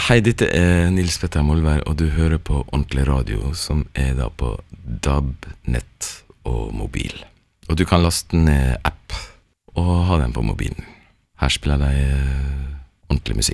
Hei, dette Nils Petter Molvær, og du hører på Ordentlig Radio, som da på DAB, nett og mobil. Og du kan laste ned app og ha den på mobilen. Her spiller de ordentlig musikk.